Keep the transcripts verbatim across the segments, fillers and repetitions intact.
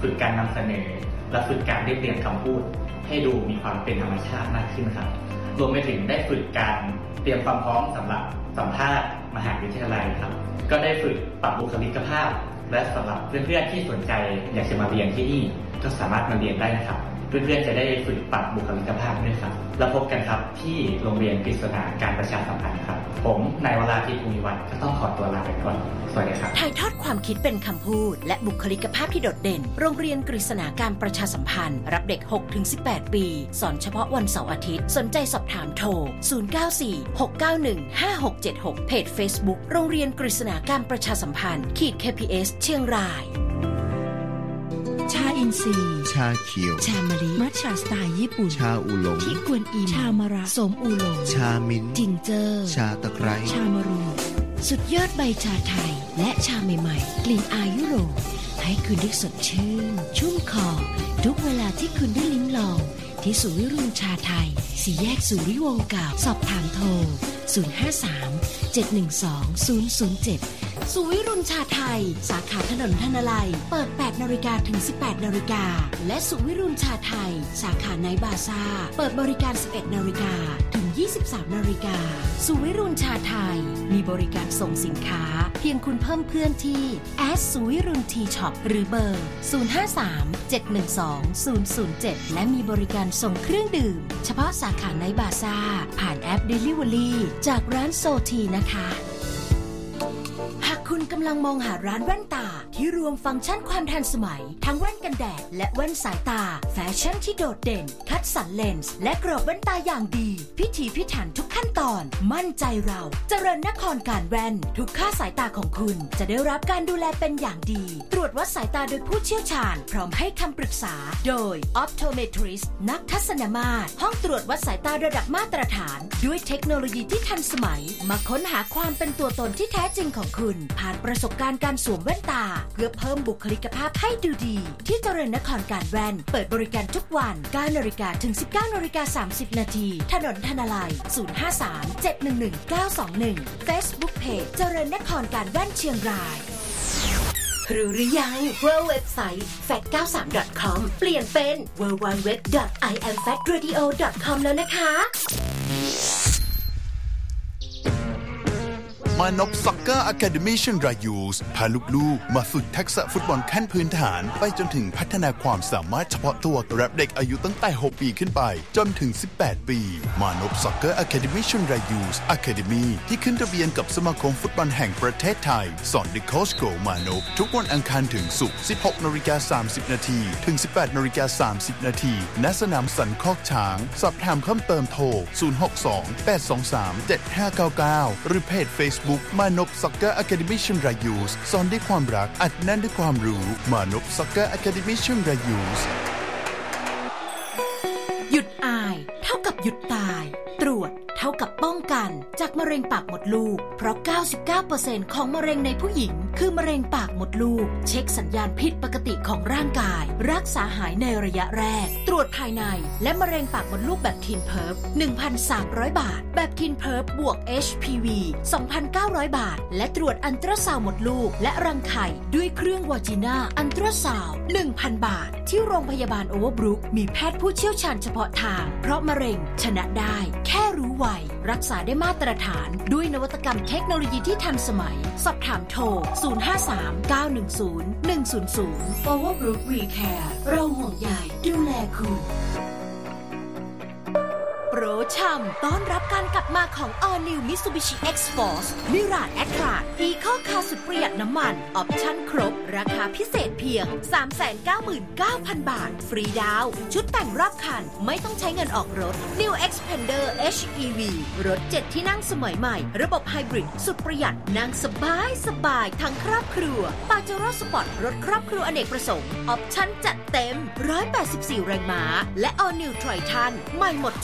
ฝึกการนำเสนอและฝึกการเรียบเรียงคำพูดให้ดูมีความเป็นธรรมชาติมากขึ้นครับรวมไปถึงได้ฝึกการเตรียมความพร้อมสำหรับสัมภาษณ์มหาวิทยาลัยครับก็ได้ฝึกปรับบุคลิกภาพและสำหรับเพื่อนๆที่สนใจอยากจะมาเรียนที่นี่ก็สามารถมาเรียนได้นะครับเพื่อนๆจะได้ฝึกปรับบุคลิกภาพด้วยครับแล้วพบกันครับที่โรงเรียนกฤษณาการประชาสัมพันธ์ครับผมนายวราทิตย์ภูมิวัฒน์ก็ต้องขอตัวลาไปก่อนสวัสดีครับถ่ายทอดความคิดเป็นคำพูดและบุคลิกภาพที่โดดเด่นโรงเรียนกฤษณาการประชาสัมพันธ์รับเด็ก หกถึงสิบแปด ปีสอนเฉพาะวันเสาร์อาทิตย์สนใจสอบถามโทรศูนย์ เก้า สี่ หก เก้า หนึ่ง ห้า หก เจ็ด หกเพจ Facebook โรงเรียนกฤษณาการประชาสัมพันธ์ขีด เค พี เอส เชียงรายชาอินทรีย์ชาเขียวชามะลิมัทฉะสไตล์ญี่ปุ่นชาอูหลงที่กวนอิมชามะระสมอูหลงชามิ้นจิงเจอชาตะไคร้ชามะรูสุดยอดใบชาไทยและชาใหม่ๆกลิ่นอายยุโรปให้คุณได้สดชื่นชุ่มคอทุกเวลาที่คุณได้ลิ้มลองที่ศูนย์วิรุณชาไทยสี่แยกสุริวงศ์เก่าสอบถามโทรศูนย์ ห้า สาม เจ็ด หนึ่ง สอง ศูนย์ ศูนย์ เจ็ดสุวิรุณชาไทยสาขาถนนธนลัยเปิด แปด นาฬิกาถึง สิบแปด นาฬิกาและสุวิรุณชาไทยสาขาไนท์บาซ่าเปิดบริการ สิบเอ็ด นาฬิกาถึง ยี่สิบสาม นาฬิกาสุวิรุณชาไทยมีบริการส่งสินค้าเพียงคุณเพิ่มเพื่อนที่แอดสุวิรุณทีช็อปหรือเบอร์ศูนย์ ห้า สาม เจ็ด หนึ่ง สอง ศูนย์ ศูนย์ เจ็ดและมีบริการส่งเครื่องดื่มเฉพาะสาขาไนท์บาซ่าผ่านแอป Delivery จากร้านโซทีนะคะคุณกำลังมองหาร้านแว่นตาที่รวมฟังก์ชันความทันสมัยทั้งแว่นกันแดดและแว่นสายตาแฟชั่นที่โดดเด่นคัดสรรเลนส์และกรอบแว่นตาอย่างดีพิถีพิถันทุกขั้นตอนมั่นใจเราเจริญนครการแว่นทุกค่าสายตาของคุณจะได้รับการดูแลเป็นอย่างดีตรวจวัดสายตาโดยผู้เชี่ยวชาญพร้อมให้คำปรึกษาโดย Optometrist นักทัศนมาตรห้องตรวจวัดสายตาระดับมาตรฐานด้วยเทคโนโลยีที่ทันสมัยมาค้นหาความเป็นตัวตนที่แท้จริงของคุณผ่านประสบการณ์การสวมแว่นตาเพื่อเพิ่มบุคลิกภาพให้ดูดีที่เจริญนครการแว่นเปิดบริการทุกวัน เก้า นาฬิกาถึง สิบเก้า นาฬิกา สามสิบ นาทีถนนธนลัยศูนย์ ห้า สาม เจ็ด หนึ่ง หนึ่ง เก้า สอง หนึ่ง Facebook Page เจริญนครการแว่นเชียงรายรู้หรือยังว่าเว็บไซต์ แฟคต์ เก้าสิบสาม ดอท คอม เปลี่ยนเป็น ดับเบิลยู ดับเบิลยู ดับเบิลยู ดอท ไอ แอม แฟคต์ เรดิโอ ดอท คอม แล้วนะคะมานพซ็อกเกอร์อะคาเดมี่เชียงรายยูสพาลูกๆมาฝึกทักษะฟุตบอลขั้นพื้นฐานไปจนถึงพัฒนาความสามารถเฉพาะตัวรับเด็กอายุตั้งแต่หกปีขึ้นไปจนถึงสิบแปดปีมานพซ็อกเกอร์อะคาเดมี่เชียงรายยูสอะคาเดมี่ที่ขึ้นทะเบียนกับสมาคมฟุตบอลแห่งประเทศไทยสอนเด็กโค้ชโกมานพทุกวันอังคารถึงศุกร์ สิบหก นาฬิกา สามสิบ นาทีถึง สิบแปด นาฬิกา สามสิบ นาทีณสนามสันคอกช้างสอบถามเพิ่มเติมโทรศูนย์ หก สอง แปด สอง สาม เจ็ด ห้า เก้า เก้าหรือเพจ Facebook มานพซ็อกเกอร์อะคาเดมี่เชียงรายยูสสอนด้วยความรักอัดแน่นด้วยความรู้มานพซ็อกเกอร์อะคาเดมี่เชียงรายยูสหยุดอายเท่ากับหยุดตายตรวจเท่ากับป้องกันจากมะเร็งปากมดลูกเพราะ เก้าสิบเก้าเปอร์เซ็นต์ ของมะเร็งในผู้หญิงคือมะเร็งปากมดลูกเช็คสัญญาณผิดปกติของร่างกายรักษาหายในระยะแรกตรวจภายในและมะเร็งปากมดลูกแบบทีนเพิร์ฟ หนึ่งพันสามร้อย บาทแบบทีนเพิร์ฟบวก เอช พี วี สองพันเก้าร้อย บาทและตรวจอัลตราซาวด์มดลูกและรังไข่ด้วยเครื่องวาจิน่าอัลตราซาวด์ หนึ่งพัน บาทที่โรงพยาบาลโอเวอร์บรุกมีแพทย์ผู้เชี่ยวชาญเฉพาะทางเพราะมะเร็งชนะได้แค่รู้ไวรักษาได้มาตรฐานด้วยนวัตกรรมเทคโนโลยีที่ทันสมัยสอบถามโทรศูนย์ ห้า สาม เก้า หนึ่ง ศูนย์ หนึ่ง ศูนย์ ศูนย์ Overbrook WeCare เราห่วงใยดูแลคุณโปรชัมต้อนรับการกลับมาของ All New Mitsubishi X-Force Mirage Attrage Eco Car สุดประหยัดน้ำมันออปชั่นครบราคาพิเศษเพียง สามแสนเก้าหมื่นเก้าพัน บาทฟรีดาวน์ชุดแต่งรอบคันไม่ต้องใช้เงินออกรถ New Xpander เอช อี วี รถเจ็ดที่นั่งสมัยใหม่ระบบไฮบริดสุดประหยัดนั่งสบายสบายทั้งครอบครัว Pajero Sport รถครอบครัวอเนกประสงค์ออปชั่นจัดเต็มหนึ่งร้อยแปดสิบสี่แรงม้าและ All New Triton ใหม่หมดจดใน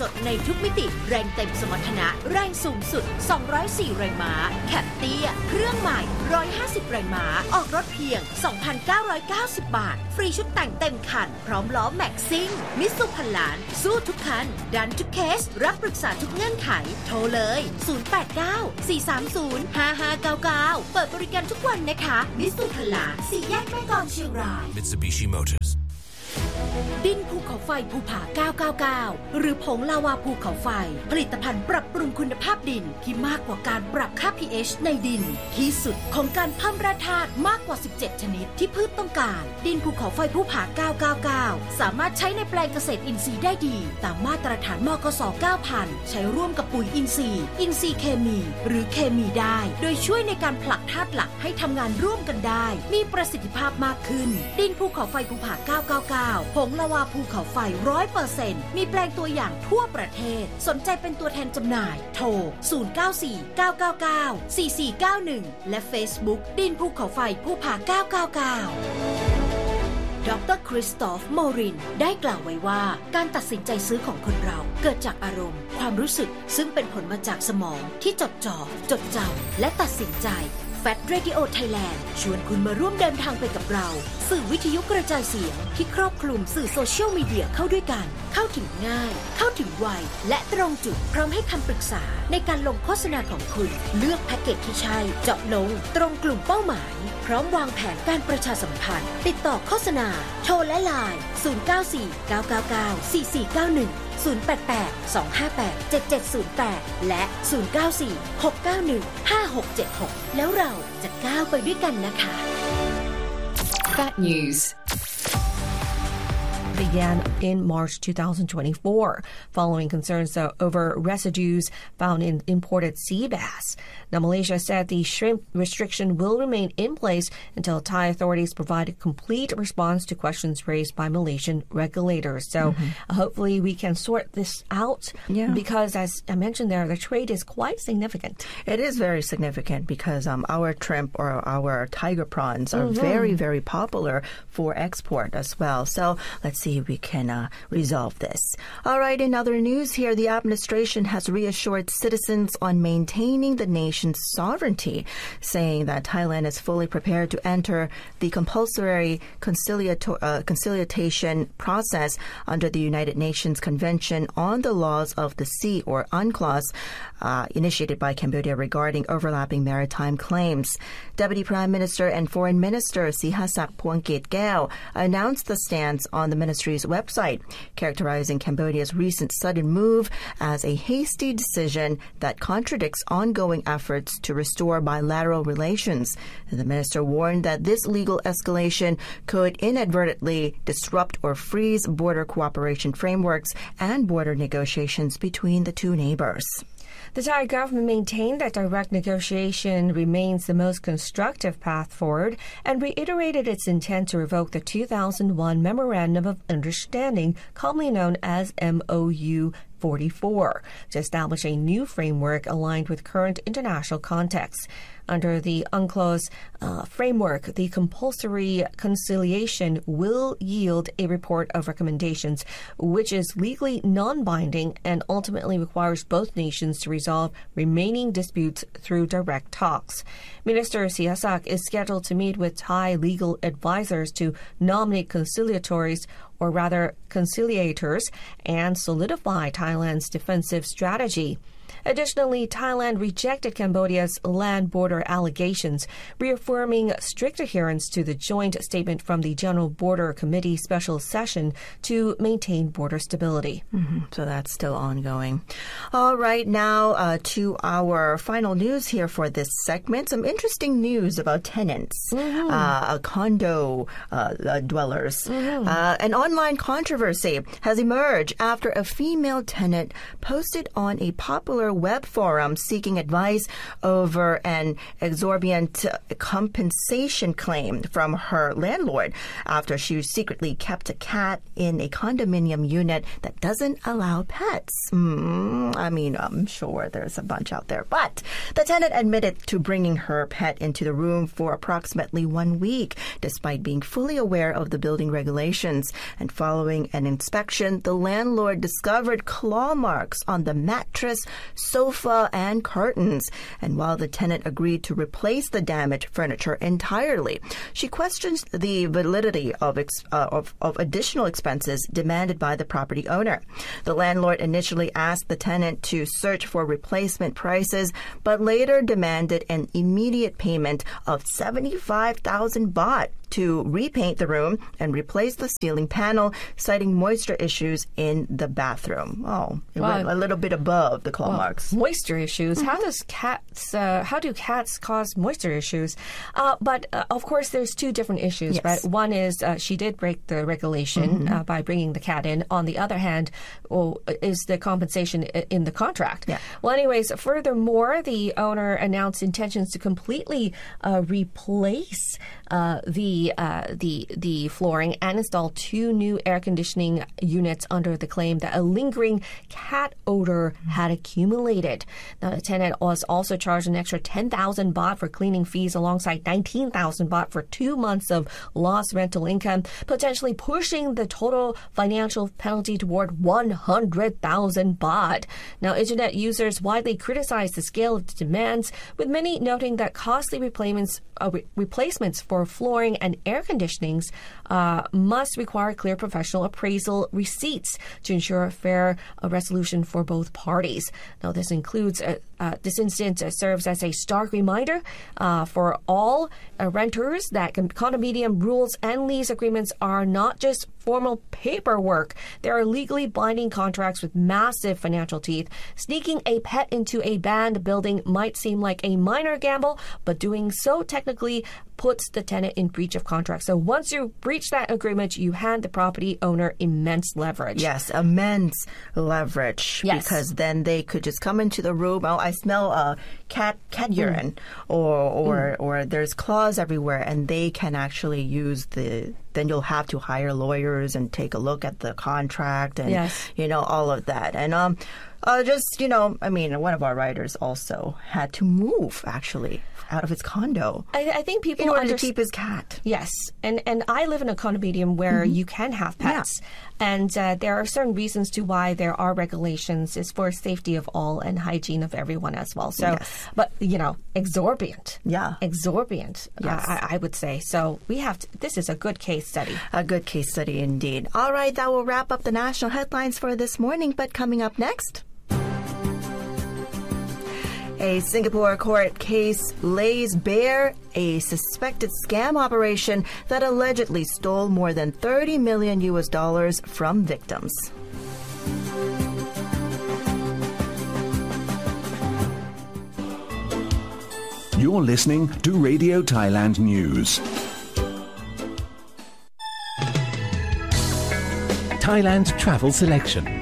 ทุกมิติแรงเต็มสมรรถนะแรงสูงสุดสองร้อยสี่แรงม้าแคปเตี้ยเครื่องใหม่หนึ่งร้อยห้าสิบแรงม้าออกรถเพียง สองพันเก้าร้อยเก้าสิบ บาทฟรีชุดแต่งเต็มคันพร้อมล้อแม็กซิ่งมิตซูพันล้านสู้ทุกคันดันทุกเคสรับปรึกษาทุกเงื่อนไขโทรเลยศูนย์ แปด เก้า สี่ สาม ศูนย์ ห้า ห้า เก้า เก้าเปิดบริการทุกวันนะคะมิตซูพันล้านสี่แยกแม่กลองเชียงราย Mitsubishi Motors ดินภูเขาไฟภูผาเก้าเก้าเก้าหรือผงลาวาภูเขาไฟผลิตภัณฑ์ปรับปรุงคุณภาพดินที่มากกว่าการปรับค่า พี เอช ในดินที่สุดของการเพิ่มแร่ธาตุมากกว่า สิบเจ็ด ชนิดที่พืชต้องการดินภูเขาไฟภูผาเก้าเก้าเก้าสามารถใช้ในแปลงเกษตรอินทรีย์ได้ดีตามมาตรฐานมกส เก้าพัน ใช้ร่วมกับปุ๋ยอินทรีย์อินทรีย์เคมีหรือเคมีได้โดยช่วยในการผลักธาตุหลักให้ทำงานร่วมกันได้มีประสิทธิภาพมากขึ้นดินภูเขาไฟภูผาเก้าเก้าเก้าผงลาวาภูเขาไฟ ร้อยเปอร์เซ็นต์ มีแปลงตัวอย่างทั่วประเทศสนใจเป็นตัวแทนจำหน่ายโทรศูนย์ เก้า สี่ เก้า เก้า เก้า สี่ สี่ เก้า หนึ่งและ Facebook ดินภูเขาไฟภูผาเก้าเก้าเก้าดรคริสตอฟ โมรินได้กล่าวไว้ว่าการตัดสินใจซื้อของคนเราเกิดจากอารมณ์ความรู้สึกซึ่งเป็นผลมาจากสมองที่จดจ่อจดจำและตัดสินใจFat Radio Thailand ชวนคุณมาร่วมเดินทางไปกับเราสื่อวิทยุกระจายเสียงที่ครอบคลุมสื่อโซเชียลมีเดียเข้าด้วยกันเข้าถึงง่ายเข้าถึงไวและตรงจุดพร้อมให้คำปรึกษาในการลงโฆษณาของคุณเลือกแพ็กเกจที่ใช่เจาะลงตรงกลุ่มเป้าหมายพร้อมวางแผนการประชาสัมพันธ์ติดต่อโฆษณาโทรและไลน์ศูนย์ เก้า สี่ เก้า เก้า เก้า สี่ สี่ เก้า หนึ่งศูนย์ แปด แปด สอง ห้า แปด เจ็ด เจ็ด ศูนย์ แปดและศูนย์ เก้า สี่ หก เก้า หนึ่ง ห้า หก เจ็ด หกแล้วเราจะก้าวไปด้วยกันนะคะ Fat News began in March twenty twenty-four, following concerns uh, over residues found in imported sea bass. Now, Malaysia said the shrimp restriction will remain in place until Thai authorities provide a complete response to questions raised by Malaysian regulators. So mm-hmm. uh, hopefully we can sort this out yeah. because, as I mentioned there, the trade is quite significant. It is very significant because um, our shrimp or our tiger prawns are mm-hmm. very, very popular for export as well. So let's see if we can uh, resolve this. All right, in other news here, the administration has reassured citizens on maintaining the nation's sovereignty, saying that Thailand is fully prepared to enter the compulsory conciliato- uh, conciliation process under the United Nations Convention on the Laws of the Sea, or UNCLOS, uh, initiated by Cambodia regarding overlapping maritime claims. Deputy Prime Minister and Foreign Minister Sihasak Phuangketkeow announced the stance on the ministry's website, characterizing Cambodia's recent sudden move as a hasty decision that contradicts ongoing efforts to restore bilateral relations. The minister warned that this legal escalation could inadvertently disrupt or freeze border cooperation frameworks and border negotiations between the two neighbors. The Thai government maintained that direct negotiation remains the most constructive path forward and reiterated its intent to revoke the two thousand one Memorandum of Understanding, commonly known as M O U forty-four, to establish a new framework aligned with current international contexts. Under the UNCLOS uh, framework, the compulsory conciliation will yield a report of recommendations, which is legally non-binding and ultimately requires both nations to resolve remaining disputes through direct talks. Minister Sihasak is scheduled to meet with Thai legal advisors to nominate conciliatories, or rather conciliators, and solidify Thailand's defensive strategy. Additionally, Thailand rejected Cambodia's land border allegations, reaffirming strict adherence to the joint statement from the General Border Committee special session to maintain border stability. Mm-hmm. So that's still ongoing. All right, now uh, to our final news here for this segment. Some interesting news about tenants, mm-hmm. uh, condo uh, uh, dwellers. Mm-hmm. Uh, an online controversy has emerged after a female tenant posted on a popular web forum seeking advice over an exorbitant compensation claim from her landlord after she secretly kept a cat in a condominium unit that doesn't allow pets. Mm, I mean, I'm sure there's a bunch out there. But the tenant admitted to bringing her pet into the room for approximately one week, despite being fully aware of the building regulations. And following an inspection, the landlord discovered claw marks on the mattress, sofa, and curtains. And while the tenant agreed to replace the damaged furniture entirely, she questions the validity of, ex- uh, of, of additional expenses demanded by the property owner. The landlord initially asked the tenant to search for replacement prices, but later demanded an immediate payment of seventy-five thousand baht to repaint the room and replace the ceiling panel, citing moisture issues in the bathroom. Oh, it wow. went a little bit above the claw well, marks. Moisture issues. Mm-hmm. How does cats? Uh, how do cats cause moisture issues? Uh, but uh, of course, there's two different issues, yes. right? One is uh, she did break the regulation mm-hmm. uh, by bringing the cat in. On the other hand, well, is the compensation in the contract? Yeah. Well, anyways, furthermore, the owner announced intentions to completely uh, replace uh, the Uh, the the flooring and install two new air conditioning units under the claim that a lingering cat odor had accumulated. Now, the tenant was also charged an extra ten thousand baht for cleaning fees alongside nineteen thousand baht for two months of lost rental income, potentially pushing the total financial penalty toward one hundred thousand baht. Now, internet users widely criticized the scale of the demands, with many noting that costly replacements, uh, re- replacements for flooring and air conditionings uh, must require clear professional appraisal receipts to ensure a fair uh, resolution for both parties. Now, this includes uh, uh, this incident uh, serves as a stark reminder uh, for all uh, renters that condominium rules and lease agreements are not just formal paperwork. They are legally binding contracts with massive financial teeth. Sneaking a pet into a banned building might seem like a minor gamble, but doing so technically puts the tenant in breach of contract. So once you breach that agreement, you hand the property owner immense leverage. Yes, immense leverage. Yes. Because then they could just come into the room. Oh, I smell uh, cat cat urine, mm. or or mm. or there's claws everywhere, and they can actually use the. Then you'll have to hire lawyers and take a look at the contract and yes. you know all of that. And um, uh, just you know, I mean, one of our writers also had to move actually out of his condo. I, I think people in order under- to keep his cat. Yes, and and I live in a condominium where mm-hmm. you can have pets, yeah. and uh, there are certain reasons to why there are regulations. It's for safety of all and hygiene of everyone as well. So, yes. but you know, exorbitant. Yeah, exorbitant. Yes, I, I would say. So we have to. This is a good case study. A good case study indeed. All right, that will wrap up the national headlines for this morning. But coming up next. A Singapore court case lays bare a suspected scam operation that allegedly stole more than thirty million U S dollars from victims. You're listening to Radio Thailand News. Thailand Travel Selection.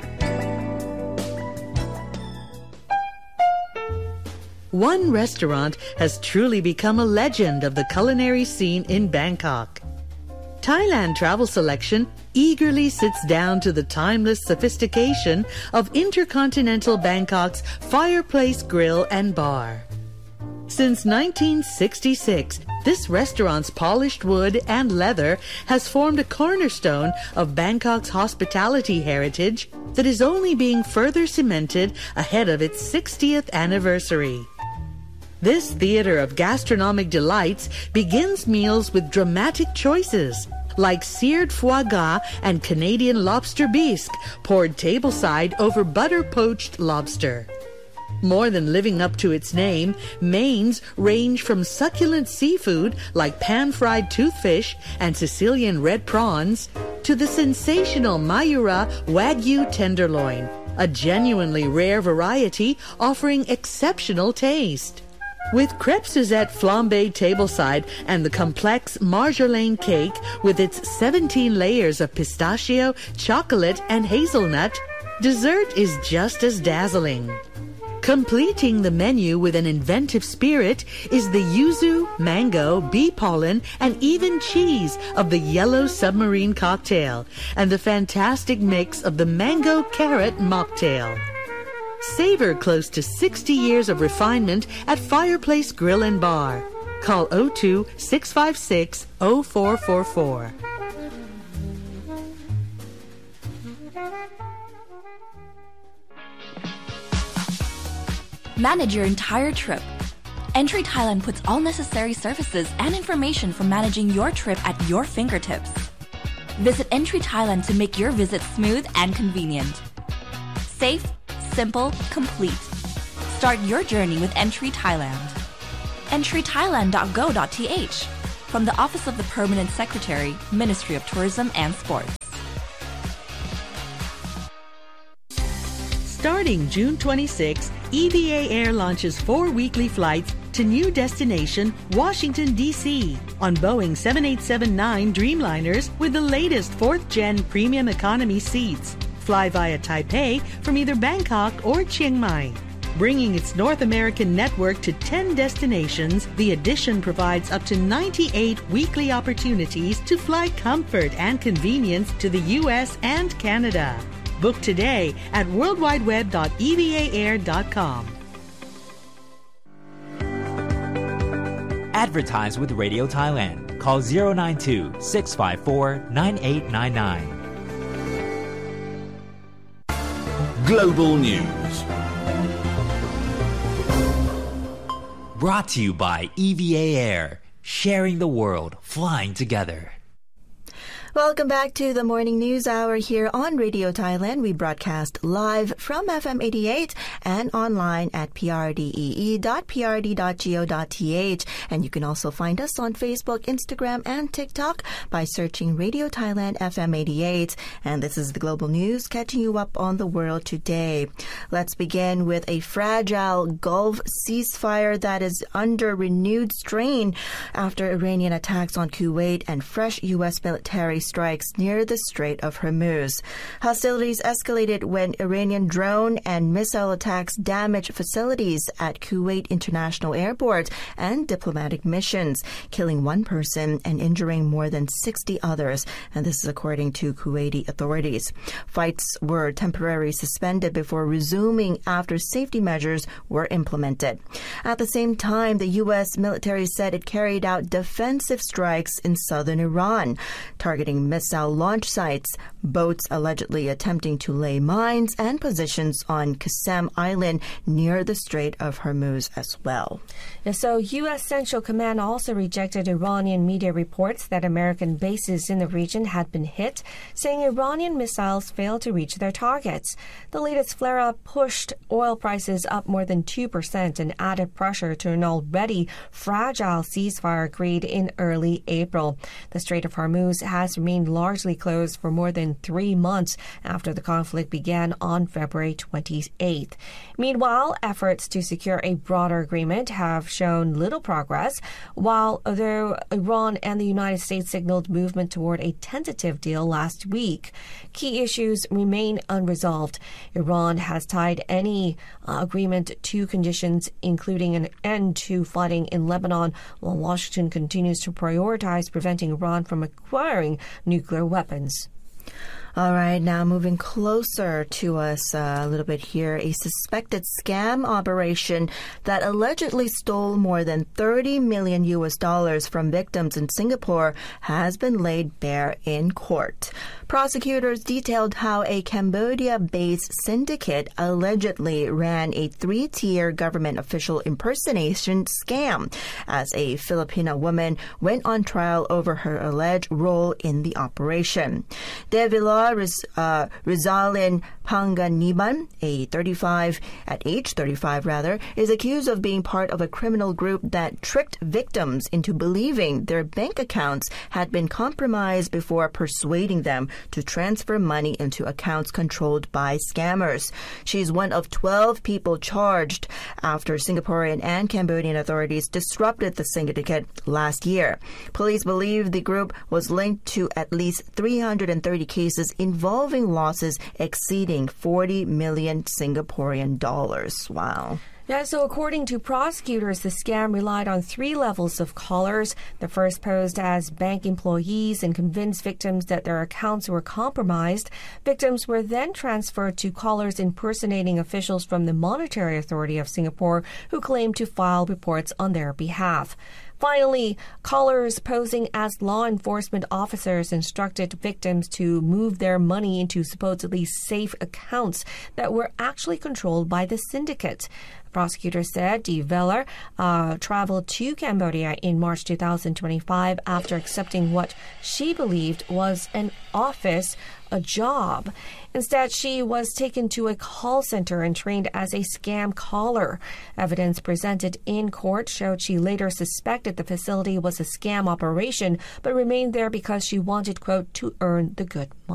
One restaurant has truly become a legend of the culinary scene in Bangkok. Thailand Travel Selection eagerly sits down to the timeless sophistication of Intercontinental Bangkok's Fireplace Grill and Bar. Since nineteen sixty-six, this restaurant's polished wood and leather has formed a cornerstone of Bangkok's hospitality heritage that is only being further cemented ahead of its sixtieth anniversary. This theater of gastronomic delights begins meals with dramatic choices, like seared foie gras and Canadian lobster bisque poured tableside over butter-poached lobster. More than living up to its name, mains range from succulent seafood like pan-fried toothfish and Sicilian red prawns to the sensational Mayura Wagyu tenderloin, a genuinely rare variety offering exceptional taste. With crêpe Suzette flambé tableside and the complex marjolaine cake with its seventeen layers of pistachio, chocolate, and hazelnut, dessert is just as dazzling. Completing the menu with an inventive spirit is the yuzu, mango, bee pollen, and even cheese of the Yellow Submarine cocktail and the fantastic mix of the mango carrot mocktail. Savor close to sixty years of refinement at Fireplace Grill and Bar. Call oh two, six five six, oh four four four. Manage your entire trip. Entry Thailand puts all necessary services and information for managing your trip at your fingertips. Visit Entry Thailand to make your visit smooth and convenient. Safe, simple, complete. Start your journey with Entry Thailand. entry thailand dot go dot t h from the Office of the Permanent Secretary, Ministry of Tourism and Sports. Starting June twenty-sixth, E V A Air launches four weekly flights to new destination, Washington, D C on Boeing seven eight seven nine Dreamliners with the latest fourth gen premium economy seats. Fly via Taipei from either Bangkok or Chiang Mai. Bringing its North American network to ten destinations, the addition provides up to ninety-eight weekly opportunities to fly comfort and convenience to the U S and Canada. Book today at world wide web dot e v a air dot com. Advertise with Radio Thailand. Call zero nine two, six five four, nine eight nine nine. Global News. Brought to you by E V A Air. Sharing the world, flying together. Welcome back to the Morning News Hour here on Radio Thailand. We broadcast live from F M eighty-eight and online at p r d e e dot p r d dot go dot t h. And you can also find us on Facebook, Instagram, and TikTok by searching Radio Thailand F M eighty-eight. And this is the Global News, catching you up on the world today. Let's begin with a fragile Gulf ceasefire that is under renewed strain after Iranian attacks on Kuwait and fresh U S military strikes near the Strait of Hormuz. Hostilities escalated when Iranian drone and missile attacks damaged facilities at Kuwait International Airport and diplomatic missions, killing one person and injuring more than sixty others, and this is according to Kuwaiti authorities. Fights were temporarily suspended before resuming after safety measures were implemented. At the same time, the U S military said it carried out defensive strikes in southern Iran, targeting missile launch sites, boats allegedly attempting to lay mines, and positions on Qasem Island near the Strait of Hormuz as well. So U S Central Command also rejected Iranian media reports that American bases in the region had been hit, saying Iranian missiles failed to reach their targets. The latest flare-up pushed oil prices up more than two percent and added pressure to an already fragile ceasefire agreed in early April. The Strait of Hormuz has remained largely closed for more than three months after the conflict began on February twenty-eighth. Meanwhile, efforts to secure a broader agreement have shown little progress, while although Iran and the United States signaled movement toward a tentative deal last week, key issues remain unresolved. Iran has tied any uh, agreement to conditions including an end to fighting in Lebanon, while Washington continues to prioritize preventing Iran from acquiring nuclear weapons. All right, now moving closer to us uh, a little bit here, a suspected scam operation that allegedly stole more than thirty million U S dollars from victims in Singapore has been laid bare in court. Prosecutors detailed how a Cambodia-based syndicate allegedly ran a three-tier government official impersonation scam as a Filipina woman went on trial over her alleged role in the operation. Devila Riz, uh, Rizalin Panganiban, a thirty-five at age thirty-five rather, is accused of being part of a criminal group that tricked victims into believing their bank accounts had been compromised before persuading them to transfer money into accounts controlled by scammers. She's one of twelve people charged after Singaporean and Cambodian authorities disrupted the syndicate last year. Police believe the group was linked to at least three hundred thirty cases involving losses exceeding exceeding forty million Singaporean dollars. Wow. Yeah, so according to prosecutors, the scam relied on three levels of callers. The first posed as bank employees and convinced victims that their accounts were compromised. Victims were then transferred to callers impersonating officials from the Monetary Authority of Singapore who claimed to file reports on their behalf. Finally, callers posing as law enforcement officers instructed victims to move their money into supposedly safe accounts that were actually controlled by the syndicate. Prosecutor said De Veller uh, traveled to Cambodia in March two thousand twenty-five after accepting what she believed was an office, a job. Instead, she was taken to a call center and trained as a scam caller. Evidence presented in court showed she later suspected the facility was a scam operation, but remained there because she wanted, quote, to earn the good money.